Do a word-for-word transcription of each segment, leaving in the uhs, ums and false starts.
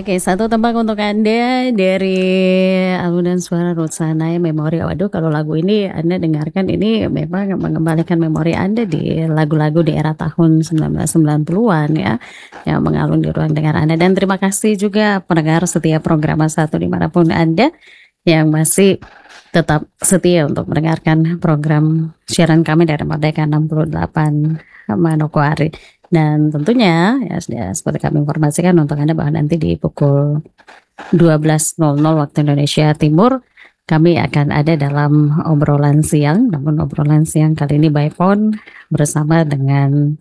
Oke, satu tembang untuk Anda dari alunan suara Ruth Sahanaya, Memori. Waduh, kalau lagu ini Anda dengarkan ini memang mengembalikan memori Anda di lagu-lagu di era tahun sembilan belas sembilan puluhan ya, yang mengalun di ruang dengar Anda. Dan terima kasih juga pendengar setia program satu dimanapun Anda yang masih tetap setia untuk mendengarkan program siaran kami dari Merdeka enam puluh delapan Manokwari. Dan tentunya ya sudah seperti kami informasikan untuk Anda bahwa nanti di pukul dua belas nol nol waktu Indonesia Timur kami akan ada dalam obrolan siang. Namun obrolan siang kali ini by phone bersama dengan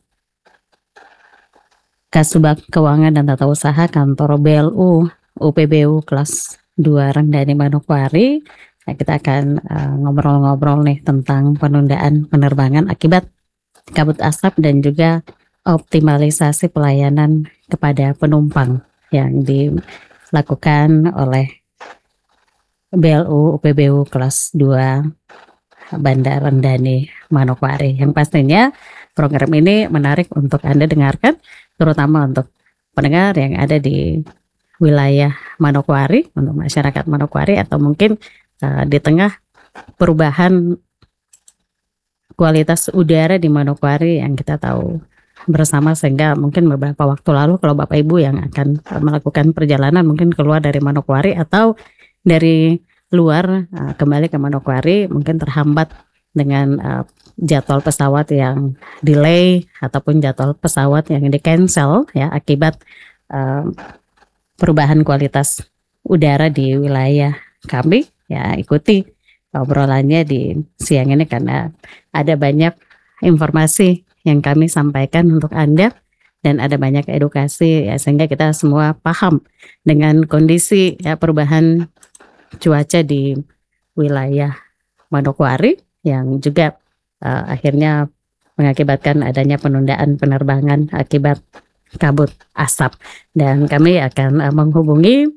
Kasubag Keuangan dan Tata Usaha Kantor B L U U P B U kelas dua Rendani Manokwari. Nah, kita akan uh, ngobrol-ngobrol nih tentang penundaan penerbangan akibat kabut asap dan juga optimalisasi pelayanan kepada penumpang yang dilakukan oleh B L U U P B U kelas dua Bandar Rendani Manokwari. Yang pastinya program ini menarik untuk Anda dengarkan, terutama untuk pendengar yang ada di wilayah Manokwari, untuk masyarakat Manokwari, atau mungkin uh, di tengah perubahan kualitas udara di Manokwari yang kita tahu bersama, sehingga mungkin beberapa waktu lalu kalau Bapak Ibu yang akan melakukan perjalanan mungkin keluar dari Manokwari atau dari luar uh, kembali ke Manokwari mungkin terhambat dengan uh, jadwal pesawat yang delay ataupun jadwal pesawat yang di cancel ya akibat uh, perubahan kualitas udara di wilayah kami. Ya, ikuti obrolannya di siang ini karena ada banyak informasi yang kami sampaikan untuk Anda dan ada banyak edukasi ya, sehingga kita semua paham dengan kondisi ya perubahan cuaca di wilayah Manokwari yang juga uh, akhirnya mengakibatkan adanya penundaan penerbangan akibat kabut asap. Dan kami akan uh, menghubungi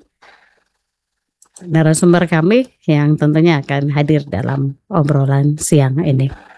narasumber kami yang tentunya akan hadir dalam obrolan siang ini.